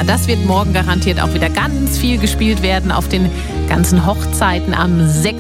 Ja, das wird morgen garantiert auch wieder ganz viel gespielt werden auf den ganzen Hochzeiten am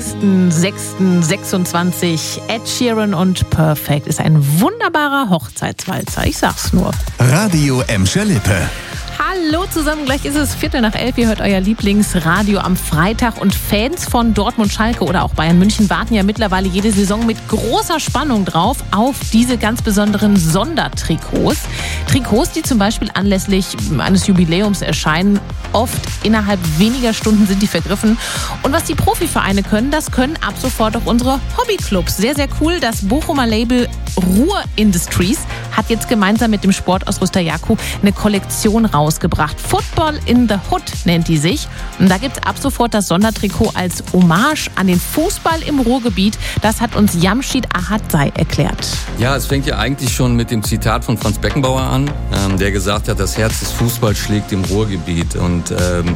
6.6.26. Ed Sheeran und Perfect ist ein wunderbarer Hochzeitswalzer, ich sag's nur. Radio Emscher Lippe. Hallo zusammen, gleich ist es 11:15. Ihr hört euer Lieblingsradio am Freitag und Fans von Dortmund, Schalke oder auch Bayern München warten ja mittlerweile jede Saison mit großer Spannung drauf auf diese ganz besonderen Sondertrikots. Trikots, die zum Beispiel anlässlich eines Jubiläums erscheinen. Oft innerhalb weniger Stunden sind die vergriffen. Und was die Profivereine können, das können ab sofort auch unsere Hobbyclubs. Sehr, sehr cool. Das Bochumer Label Ruhr Industries hat jetzt gemeinsam mit dem Sportausrüster Jaco eine Kollektion rausgebracht. Football in the Hood nennt die sich. Und da gibt es ab sofort das Sondertrikot als Hommage an den Fußball im Ruhrgebiet. Das hat uns Jamshid Ahadzai erklärt. Ja, es fängt ja eigentlich schon mit dem Zitat von Franz Beckenbauer an, der gesagt hat, das Herz des Fußballs schlägt im Ruhrgebiet. Und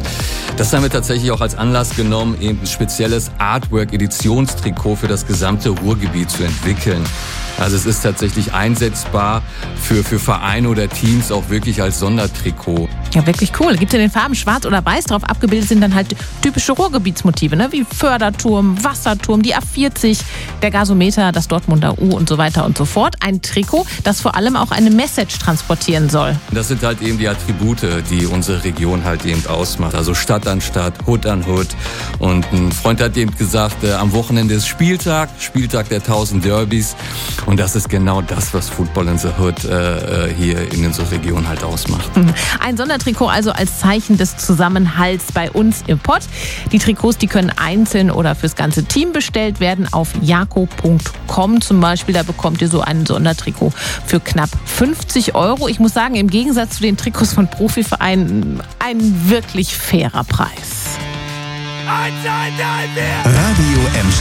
das haben wir tatsächlich auch als Anlass genommen, eben ein spezielles Artwork-Editionstrikot für das gesamte Ruhrgebiet zu entwickeln. Also es ist tatsächlich einsetzbar für Vereine oder Teams auch wirklich als Sondertrikot. Ja, wirklich cool. Gibt es in den Farben schwarz oder weiß. Drauf abgebildet sind dann halt typische Ruhrgebietsmotive, ne? Wie Förderturm, Wasserturm, die A40, der Gasometer, das Dortmunder U und so weiter und so fort. Ein Trikot, das vor allem auch eine Message transportieren soll. Das sind halt eben die Attribute, die unsere Region halt eben ausmacht. Also Stadt an Stadt, Hood an Hood. Und ein Freund hat eben gesagt, am Wochenende ist Spieltag der 1000 Derbys. Und das ist genau das, was Football in the Hood hier in unserer Region halt ausmacht. Ein Sondertrikot also als Zeichen des Zusammenhalts bei uns im Pott. Die Trikots, die können einzeln oder fürs ganze Team bestellt werden auf jaco.com zum Beispiel. Da bekommt ihr so ein Sondertrikot für knapp 50 €. Ich muss sagen, im Gegensatz zu den Trikots von Profivereinen ein wirklich fairer Preis. Radio Emscher.